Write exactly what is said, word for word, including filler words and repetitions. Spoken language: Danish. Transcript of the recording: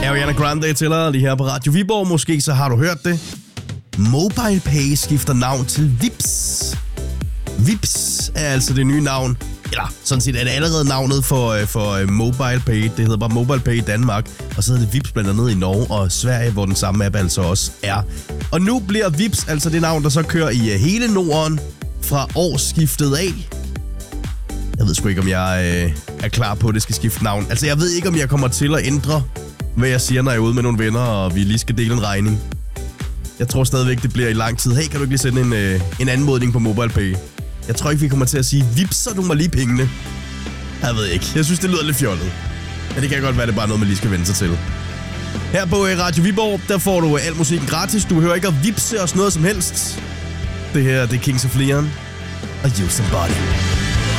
Ariana Grande til dig lige her på Radio Viborg. Måske så har du hørt det. MobilePay skifter navn til Vipps. Vipps er altså det nye navn. Eller sådan set er det allerede navnet for, for MobilePay. Det hedder bare MobilePay i Danmark. Og så hedder det Vipps blandt andet i Norge og Sverige, hvor den samme app altså også er. Og nu bliver Vipps altså det navn, der så kører i hele Norden fra årsskiftet af. Jeg ved sgu ikke, om jeg øh, er klar på, at det skal skifte navn. Altså, jeg ved ikke, om jeg kommer til at ændre, hvad jeg siger, når jeg er ude med nogle venner, og vi lige skal dele en regning. Jeg tror stadigvæk, det bliver i lang tid. Hey, kan du ikke lige sende en, øh, en anmodning på MobilePay? Jeg tror ikke, vi kommer til at sige, vipser du mig lige pengene. Jeg ved ikke. Jeg synes, det lyder lidt fjollet. Men det kan godt være, det er bare noget, man lige skal vende sig til. Her på Radio Viborg, der får du al musikken gratis. Du behøver ikke at vipse os noget som helst. Det her, det er Kings of Leon og You Somebody.